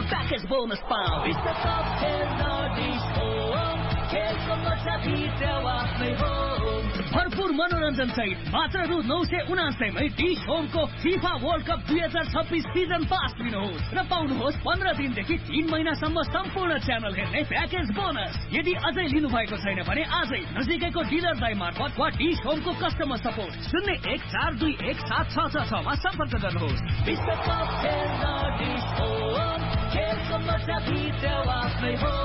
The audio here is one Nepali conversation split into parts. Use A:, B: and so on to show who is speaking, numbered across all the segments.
A: प्याकेज बोनस पाऊ विश्वकप खेल्न डिश होम खेलको मजा भित्र आफ्नै हो भरपूर मनोरञ्जन सहित मात्र रु 979 मै dish होमको FIFA world cup 2026 season pass लिनुहोस् र पाउनुहोस् 15 दिनदेखि 3 महिनासम्म सम्पूर्ण च्यानल हेर्ने प्याकेज बोनस यदि अझै लिनु भएको छैन भने आजै नजिकैको डिलर दाइ मार्फत वा डिश होमको कस्टमर सपोर्ट 01421766 मा सम्पर्क गर्नुहोस् विश्वकप खेल्न डिश होम खेलको मजा भित्र आफ्नै हो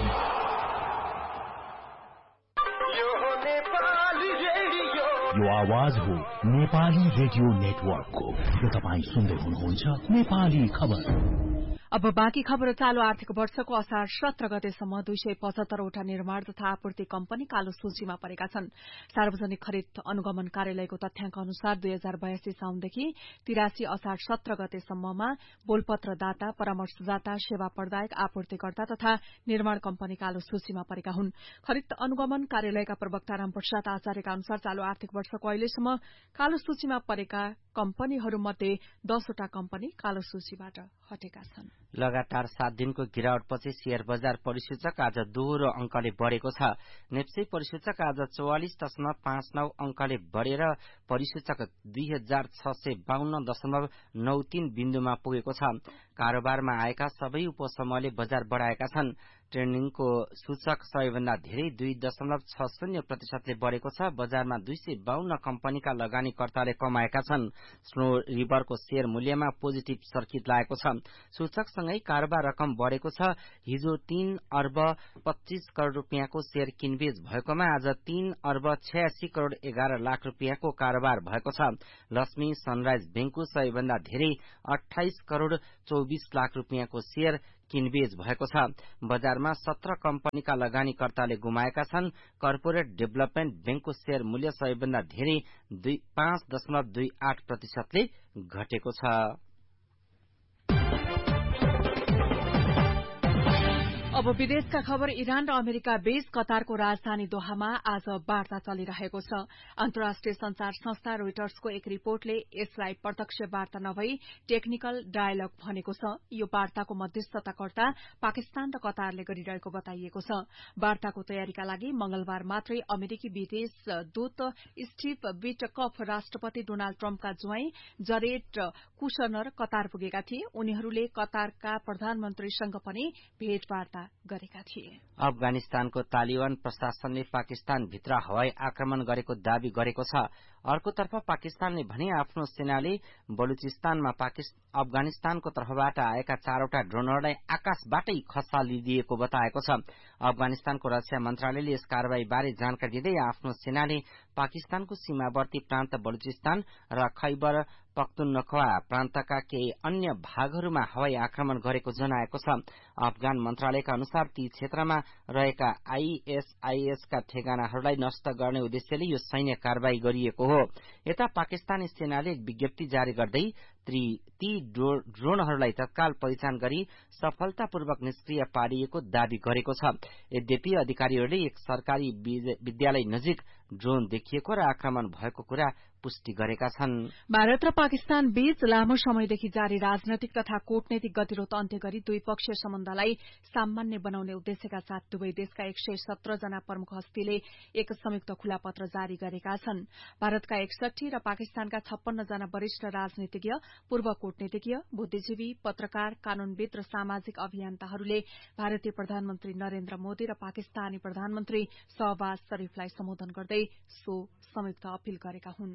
B: यो आवाज हो नेपाली रेडियो नेटवर्कको जो तपाईं सुन्दै हुनुहुन्छ नेपाली खबर।
C: अब बाँकी खबर चालू आर्थिक वर्षको असार 17 गतेसम्म 275 वटा निर्माण तथा आपूर्ति कम्पनी कालो सूचीमा परेका छन्। सार्वजनिक खरिद अनुगमन कार्यालयको तथ्याङ्क अनुसार 2082 साउनदेखि 83 असार 17 गतेसम्ममा बोलपत्रदाता, परामर्शदाता, सेवा प्रदायक, आपूर्तिकर्ता तथा निर्माण कम्पनी कालो सूचीमा परेका हुन्। खरिद अनुगमन कार्यालयका प्रवक्ता रामप्रसाद आचार्यका अनुसार चालू आर्थिक वर्षको अहिलेसम्म कालो सूचीमा परेका कम्पनीहरूमध्ये 10 वटा कम्पनी कालो सूचीबाट हटेका छन्।
D: लगातार 7 दिनको गिरावटपछि शेयर बजार परिसूचक आज दोहोरो अंकले बढ़ेको छ। नेप्से परिसूचक आज 44.59 अंकले बढ़ेर परिसूचक 2652.93 बिन्दुमा पुगेको छ। कारोबारमा आएका सबै उपसमूहले बजार बढ़ाएका छन्। ट्रेडिङको सूचक सबैभन्दा धेरै 2.60% बढ़ेको छ। बजारमा 252 कम्पनीका लगानीकर्ताले कमाएका छन्। स्नो रिभरको शेयर मूल्यमा पोजिटिभ सर्किट लागेको छ। सूचकसँगै कारोबार रकम बढ़ेको छ। हिजो 3 अर्ब 25 करोड़ रुपियाँको शेयर किनबेच भएकोमा आज 3 अर्ब 86 करोड़ 11 लाख रुपियाँको कारोबार भएको छ। लक्ष्मी सनराइज बैंकको सबैभन्दा धेरै 28 करोड़ 24 लाख रुपियाँको शेयर किनबेच भएको छ। बजारमा 17 कम्पनीका लगानीकर्ताले गुमाएका छन्। कर्पोरेट डेभलपमेन्ट बैंकको शेयर मूल्य सबैभन्दा धेरै 5.28% ले घटेको छ।
C: अब विदेशका खबर। इरान र अमेरिका बीच कतारको राजधानी दोहामा आज वार्ता चलिरहेको छ। अन्तर्राष्ट्रिय संचार संस्था रोइटर्सको एक रिपोर्टले यसलाई प्रत्यक्ष वार्ता नभई टेक्निकल डायलग भनेको छ। यो वार्ताको मध्यस्थताकर्ता पाकिस्तान र कतारले गरिरहेको बताइएको छ। वार्ताको तयारीका लागि मंगलबार मात्रै अमेरिकी विदेश दूत स्टीभ विटकफ राष्ट्रपति डोनाल्ड ट्रम्पका ज्वाइँ जरेड कुशनर कतार पुगेका थिए। उनीहरूले कतारका प्रधानमन्त्रीसँग पनि भेटवार्ता गरेका थिए।
D: अफगानिस्तानको तालिबान प्रशासनले पाकिस्तान भित्र हवाई आक्रमण गरेको दावी गरेको छ। अर्कोतर्फ पाकिस्तानले भने आफ्नो सेनाले बलुचिस्तानमा अफगानिस्तानको तर्फबाट आएका 4वटा ड्रोनहरूलाई आकाशबाटै खसालिदिएको बताएको छ। अफगानिस्तानको रक्षा मन्त्रालयले यस कारवाही बारे जानकारी दिँदै आफ्नो सेनाले पाकिस्तानको सीमावर्ती प्रान्त बलुचिस्तान र खैबर पख्तुनख्वा प्रान्तका केही अन्य भागहरूमा हवाई आक्रमण गरेको जनाएको छ। अफगान मन्त्रालयका अनुसार ती क्षेत्रमा रहेका आईएसआईएस का ठेगानाहरूलाई नष्ट गर्ने उद्देश्यले यो सैन्य कारवाही गरिएको हो। यता पाकिस्तानी सेनाले एक विज्ञप्ति जारी गर्दै ती ड्रोनहरूलाई तत्काल पहिचान गरी सफलतापूर्वक निष्क्रिय पारिएको दावी गरेको छ। यद्यपि अधिकारीहरूले एक सरकारी विद्यालय नजिक ड्रोन देखिएको र आक्रमण भएको कुरा पुष्टि गरेका छन्।
C: भारत र पाकिस्तान बीच लामो समयदेखि जारी राजनैतिक तथा कूटनैतिक गतिरोध अन्त्य गरी द्विपक्षीय सम्बन्धलाई सामान्य बनाउने उद्देश्यका साथ दुवै देशका 117 जना प्रमुख हस्तीले एक संयुक्त खुला पत्र जारी गरेका छन्। भारतका 61 र पाकिस्तानका 56 जना वरिष्ठ राजनीतिज्ञ, पूर्व कूटनीतिज्ञ, बुद्धिजीवी, पत्रकार, कानूनविद र सामाजिक अभियन्ताहरूले भारतीय प्रधानमन्त्री नरेन्द्र मोदी र पाकिस्तानी प्रधानमन्त्री शहबाज शरीफलाई सम्बोधन गर्दै सो संयुक्त अपील गरेका हुन्।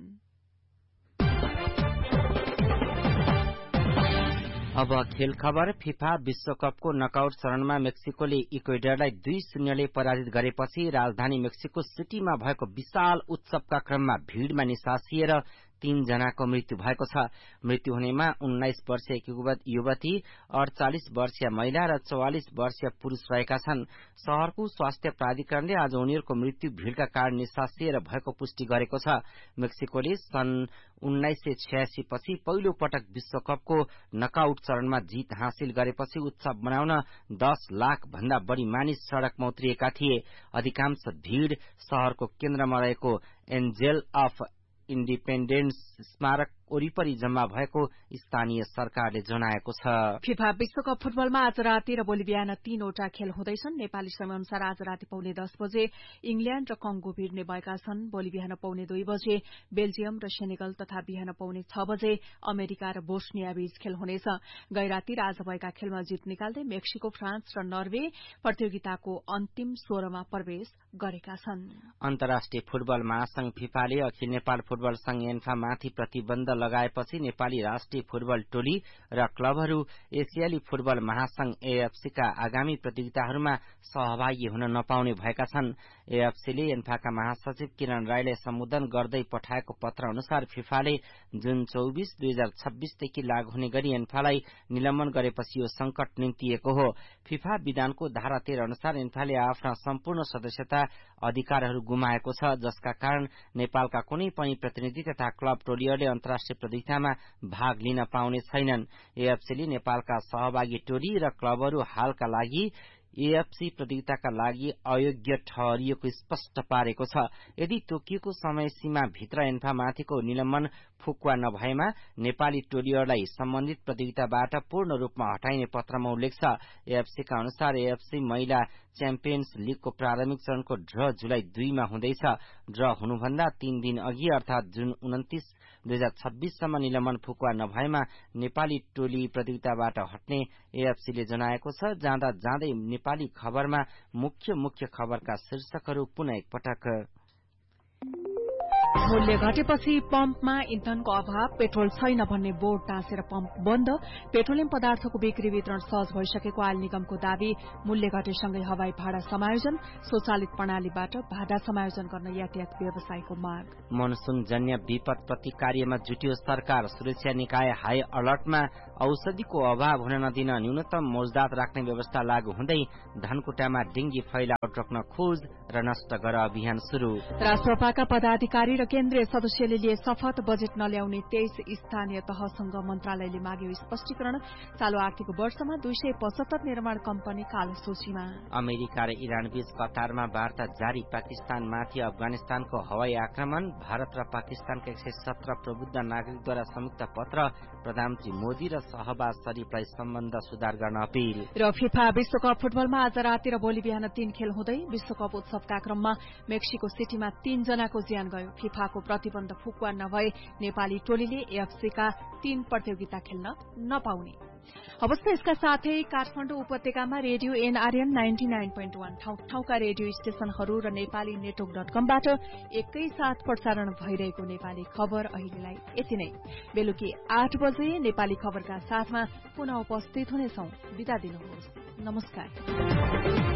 D: अब खेल खबर। फिफा विश्वकपको नकआउट चरणमा मेक्सिकोले इक्वेडरलाई 2-0 ले पराजित गरेपछि राजधानी मेक्सिको सिटीमा भएको विशाल उत्सवका क्रममा भीड़मा निसासिएर 3 जनाको मृत्यु भएको छ। मृत्यु हुनेमा 19 वर्षीय युवती, 48 वर्षीय महिला र 44 वर्षीय पुरूष रहेका छन्। शहरको स्वास्थ्य प्राधिकरणले आज उनीहरूको मृत्यु भीड़का कारण निसासिएर भएको पुष्टि गरेको छ। मेक्सिकोले सन् 1986 पछि पहिलो पटक विश्वकपको नकआउट चरणमा जीत हासिल गरेपछि उत्सव मनाउन 10 लाख भन्दा बढ़ी मानिस सड़कमा उत्रिएका थिए। अधिकांश भीड़ शहरको केन्द्रमा रहेको एन्जेल अफ इन्डिपेन्डेन्स स्मारक वरिपरि जम्मा भएको स्थानीय सरकारले जनाएको छ।
C: फिफा विश्वकप फुटबलमा आज राति र भोलि बिहान 3वटा खेल हुँदैछन्। नेपाली समयअनुसार आज राति पौने 10 बजे इंग्ल्याण्ड र कंगो भिड्ने भएका छन्। भोलि बिहान पौने 2 बजे बेल्जियम र सेनेगल तथा बिहान पौने 6 बजे अमेरिका र बोस्निया बीच खेल हुनेछ। गैराती र आज भएका खेलमा जित निकाल्दै मेक्सिको, फ्रान्स र नर्वे प्रतियोगिताको अन्तिम 16मा प्रवेश गरेका छन्।
D: अन्तर्राष्ट्रिय फुटबल महासंघ फिफाले अखिल नेपाल फुटबल संघ एन्फामाथि प्रतिबन्ध लगाएपछि नेपाली राष्ट्रिय फुटबल टोली र क्लबहरू एसियाली फुटबल महासंघ एएफसी का आगामी प्रतियोगिताहरूमा सहभागी हुन नपाउने भएका छन्। एएफसीले एन्फाका महासचिव किरण राईलाई सम्बोधन गर्दै पठाएको पत्र अनुसार फिफाले जुन 24, 2026 देखि लागू हुने गरी एन्फालाई निलम्बन गरेपछि यो संकट निम्तिएको हो। फिफा विधानको धारा 13 अनुसार एन्फाले आफ्ना सम्पूर्ण सदस्यता अधिकारहरू गुमाएको छ, जसका कारण नेपालका कुनै पनि प्रतिनिधि तथा क्लब टोलीहरूले अन्तर्राष्ट्रिय प्रतियोगितामा भाग लिन पाउने छैनन्। एएफसीले नेपालका सहभागी टोली र क्लबहरू हालका लागि एएफसी प्रतियोगिताका लागि अयोग्य ठहरिएको स्पष्ट पारेको छ। यदि तोकिएको समय सीमा भित्र एन्फामाथिको निलम्बन फुकुवा नभएमा नेपाली टोलीहरूलाई सम्बन्धित प्रतियोगिताबाट पूर्ण रूपमा हटाइने पत्रमा उल्लेख छ। एएफसीका अनुसार एएफसी महिला च्याम्पियन्स लीगको प्रारम्भिक चरणको ड्र जुलाई 2 मा हुँदैछ। ड्र हुनुभन्दा 3 दिन अघि अर्थात जुन 29, 2026 सम्म निलम्बन फुकुवा नभएमा नेपाली टोली प्रतियोगिताबाट हट्ने एएफसीले जनाएको छ। जाँदा जाँदै नेपाली खबरमा मुख्य खबरका शीर्षकहरू पुनः एकपटक।
C: मूल्य घटेपछि पम्पमा इन्धनको अभाव, पेट्रोल छैन भन्ने बोर्ड टाँसेर पम्प बन्द, पेट्रोलियम पदार्थको बिक्री वितरण सहज भइसकेको आयल निगमको दावी, मूल्य घटेसँगै हवाई भाडा समायोजन, स्वचालित प्रणालीबाट भाडा समायोजन गर्न यातायात व्यवसायको माग।
D: मनसून जन्य विपद प्रतिकार्यमा जुट्यो सरकार, सुरक्षा निकाय हाई अलर्टमा, औषधिको अभाव हुन नदिन न्यूनतम मौजदात राख्ने व्यवस्था लागू हुँदै धनकुटामा डेंगी फैलावट रोक्न खोज र नष्ट गर अभियान शुरू।
C: राष्ट्रपाका पदाधिकारी र केन्द्रीय सदस्यले लिए शपथ, बजेट नल्याउने 23 स्थानीय तहसँग मन्त्रालयले माग्यो स्पष्टीकरण। चालू आर्थिक वर्षमा 275 निर्माण कम्पनी कालो सूचीमा।
D: अमेरिका र इरान बीच कतारमा वार्ता जारी, पाकिस्तानमाथि अफगानिस्तानको हवाई आक्रमण, भारत र पाकिस्तानका 117 प्रबुद्ध नागरिकद्वारा संयुक्त पत्र, प्रधानमन्त्री मोदी र शहबाज शरीफलाई सम्बन्ध सुधार गर्न अपील।
C: र फिफा विश्वकप फुटबलमा आज राति र भोलि बिहान 3 खेल हुँदै विश्वकप उत्सवका क्रममा मेक्सिको सिटीमा 3 जनाको ज्यान गयो। फिफाको प्रतिबन्ध फुकुवा नभए नेपाली टोलीले एएफसीका 3 प्रतियोगिता खेल्न नपाउने। अवस्था यसका साथै काठमाडौँ उपत्यकामा रेडियो एनआरएन 99.1 ठाउँका रेडियो स्टेशनहरू र नेपाली नेटवर्क.कमबाट एकैसाथ प्रसारण भइरहेको नेपाली खबर अहिलेलाई यति नै। बेलुकी 8 बजे नेपाली खबरका साथमा पुनः उपस्थित हुनेछौं। बिदा दिनुहोस्। नमस्कार।